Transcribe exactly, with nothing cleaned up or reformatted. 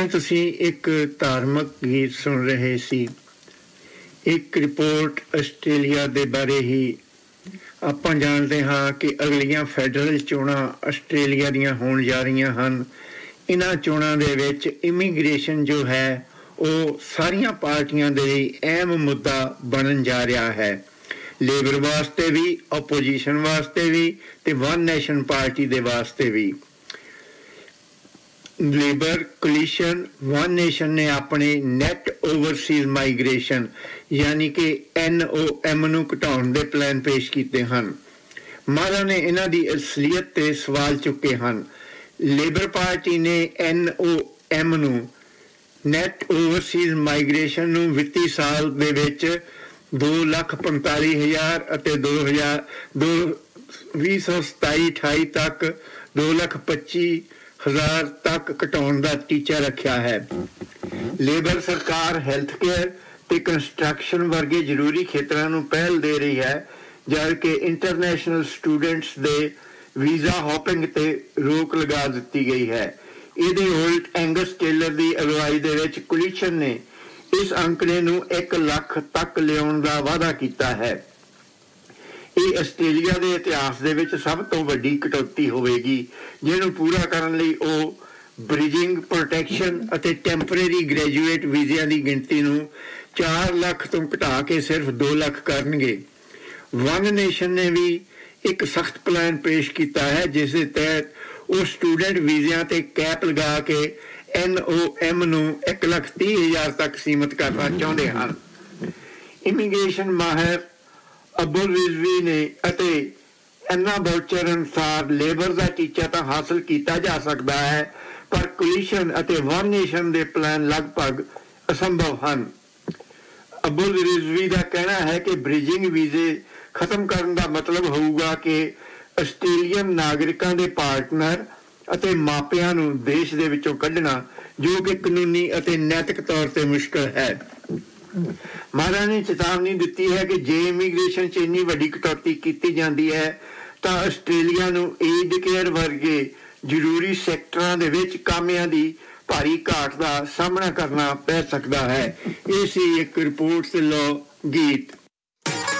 ਤੁਸੀਂ ਇੱਕ ਧਾਰਮਿਕ ਗੀਤ ਸੁਣ ਰਹੇ ਸੀ। ਇੱਕ ਰਿਪੋਰਟ ਆਸਟ੍ਰੇਲੀਆ ਦੇ ਬਾਰੇ ਹੀ। ਆਪਾਂ ਜਾਣਦੇ ਹਾਂ ਕਿ ਅਗਲੀਆਂ ਫੈਡਰਲ ਚੋਣਾਂ ਆਸਟ੍ਰੇਲੀਆ ਦੀਆਂ ਹੋਣ ਜਾ ਰਹੀਆਂ ਹਨ। ਇਹਨਾਂ ਚੋਣਾਂ ਦੇ ਵਿੱਚ ਇਮੀਗ੍ਰੇਸ਼ਨ ਜੋ ਹੈ ਉਹ ਸਾਰੀਆਂ ਪਾਰਟੀਆਂ ਦੇ ਲਈ ਅਹਿਮ ਮੁੱਦਾ ਬਣਨ ਜਾ ਰਿਹਾ ਹੈ। ਲੇਬਰ ਵਾਸਤੇ ਵੀ, ਓਪੋਜੀਸ਼ਨ ਵਾਸਤੇ ਵੀ ਤੇ ਵਨ ਨੇਸ਼ਨ ਪਾਰਟੀ ਦੇ ਵਾਸਤੇ ਵੀ। ਲੇਬਰ ਕੋਲੀਸ਼ਨ ਵਨ ਨੇਸ਼ਨ ਨੇ ਆਪਣੇ ਨੈਟ ਓਵਰਸੀਜ਼ ਮਾਈਗ੍ਰੇਸ਼ਨ ਯਾਨੀ ਕਿ ਐਨ ਓ ਐਮ ਨੂੰ ਘਟਾਉਣ ਦੇ ਪਲਾਨ ਪੇਸ਼ ਕੀਤੇ ਹਨ। ਮਾਰਾ ਨੇ ਇਹਨਾਂ ਦੀ ਅਸਲੀਅਤ ਤੇ ਸਵਾਲ ਚੁੱਕੇ ਹਨ। ਲੇਬਰ ਪਾਰਟੀ ਨੇ ਐਨ ਓ ਐਮ ਨੂੰ ਨੈਟ ਓਵਰਸੀਜ਼ ਮਾਈਗ੍ਰੇਸ਼ਨ ਨੂੰ ਵਿੱਤੀ ਸਾਲ ਦੇ ਵਿੱਚ ਦੋ ਲੱਖ ਪੰਤਾਲੀ ਹਜ਼ਾਰ ਅਤੇ ਦੋ ਹਜ਼ਾਰ ਦੋ ਵੀਹ ਸੌ ਸਤਾਈ ਅਠਾਈ ਤੱਕ ਦੋ ਲੱਖ ਪੱਚੀ ਹਜ਼ਾਰ ਤੱਕ ਘਟਾਉਣ ਦਾ ਟੀਚਾ ਰੱਖਿਆ ਹੈ। ਲੇਬਰ ਸਰਕਾਰ ਹੈਲਥ ਕੇਅਰ ਤੇ ਕੰਸਟਰਕਸ਼ਨ ਵਰਗੇ ਜ਼ਰੂਰੀ ਖੇਤਰਾਂ ਨੂੰ ਪਹਿਲ ਦੇ ਰਹੀ ਹੈ, ਜਦਕਿ ਇੰਟਰਨੈਸ਼ਨਲ ਸਟੂਡੈਂਟਸ ਦੇ ਵੀਜ਼ਾ ਹੌਪਿੰਗ ਤੇ ਰੋਕ ਲਗਾ ਦਿੱਤੀ ਗਈ ਹੈ। ਇਹਦੇ ਉਲਟ ਐਂਗਸ ਟੇਲਰ ਦੀ ਅਗਵਾਈ ਦੇ ਵਿੱਚ ਕੋਲੀਸ਼ਨ ਨੇ ਇਸ ਅੰਕੜੇ ਨੂੰ ਇੱਕ ਲੱਖ ਤੱਕ ਲਿਆਉਣ ਦਾ ਵਾਅਦਾ ਕੀਤਾ ਹੈ। ਇਹ ਆਸਟ੍ਰੇਲੀਆ ਦੇ ਇਤਿਹਾਸ ਦੇ ਵਿੱਚ ਸਭ ਤੋਂ ਵੱਡੀ ਕਟੌਤੀ ਹੋਵੇਗੀ, ਜਿਹਨੂੰ ਪੂਰਾ ਕਰਨ ਲਈ ਉਹ ਬ੍ਰਿਜਿੰਗ ਪ੍ਰੋਟੈਕਸ਼ਨ ਅਤੇ ਟੈਂਪਰੇਰੀ ਗ੍ਰੈਜੂਏਟ ਵੀਜ਼ਿਆਂ ਦੀ ਗਿਣਤੀ ਨੂੰ ਚਾਰ ਲੱਖ ਤੋਂ ਘਟਾ ਕੇ ਸਿਰਫ ਦੋ ਲੱਖ ਕਰਨਗੇ। ਵਨ ਨੇਸ਼ਨ ਨੇ ਵੀ ਇੱਕ ਸਖਤ ਪਲਾਨ ਪੇਸ਼ ਕੀਤਾ ਹੈ, ਜਿਸ ਦੇ ਤਹਿਤ ਉਹ ਸਟੂਡੈਂਟ ਵੀਜ਼ਿਆਂ ਤੇ ਕੈਪ ਲਗਾ ਕੇ ਐਨ ਓ ਐਮ ਨੂੰ ਇੱਕ ਲੱਖ ਤੀਹ ਹਜ਼ਾਰ ਤੱਕ ਸੀਮਤ ਕਰਨਾ ਚਾਹੁੰਦੇ ਹਨ। ਇਮੀਗ੍ਰੇਸ਼ਨ ਮਾਹਿਰ ਅਬੁਲ ਰਿਜ਼ਵੀ ਨੇ ਅਤੇ ਐਨਾ ਬਾਊਚਰ ਅਨੁਸਾਰ ਲੇਬਰ ਦਾ ਟੀਚਾ ਤਾਂ ਹਾਸਲ ਕੀਤਾ ਜਾ ਸਕਦਾ ਹੈ, ਪਰ ਕੋਲੀਸ਼ਨ ਅਤੇ ਵਨ ਨੇਸ਼ਨ ਦੇ ਪਲਾਨ ਲਗਭਗ ਅਸੰਭਵ ਹਨ। ਅਬੁਲ ਰਿਜ਼ਵੀ ਦਾ ਕਹਿਣਾ ਹੈ ਕਿ ਬ੍ਰਿਜਿੰਗ ਵੀਜ਼ੇ ਖਤਮ ਕਰਨ ਦਾ ਮਤਲਬ ਹੋਊਗਾ ਕਿ ਆਸਟ੍ਰੇਲੀਅਨ ਨਾਗਰਿਕਾਂ ਦੇ ਪਾਰਟਨਰ ਅਤੇ ਮਾਪਿਆਂ ਨੂੰ ਦੇਸ਼ ਦੇ ਵਿੱਚੋਂ ਕੱਢਣਾ, ਜੋ ਕਿ ਕਾਨੂੰਨੀ ਅਤੇ ਨੈਤਿਕ ਤੌਰ ਤੇ ਮੁਸ਼ਕਲ ਹੈ। ਮਾਰਾ ਨੇ ਚੇਤਾਵਨੀ ਦਿੱਤੀ ਹੈ ਕਿ ਜੇ ਇਮੀਗ੍ਰੇਸ਼ਨ 'ਚ ਇੰਨੀ ਵੱਡੀ ਕਟੌਤੀ ਕੀਤੀ ਜਾਂਦੀ ਹੈ ਤਾਂ ਆਸਟ੍ਰੇਲੀਆ ਨੂੰ ਏਡ ਕੇਅਰ ਵਰਗੇ ਜ਼ਰੂਰੀ ਸੈਕਟਰਾਂ ਦੇ ਵਿੱਚ ਕਾਮਿਆਂ ਦੀ ਭਾਰੀ ਘਾਟ ਦਾ ਸਾਹਮਣਾ ਕਰਨਾ ਪੈ ਸਕਦਾ ਹੈ। ਇਹ ਸੀ ਇੱਕ ਰਿਪੋਰਟ ਤੇ ਲੋ ਗੀਤ।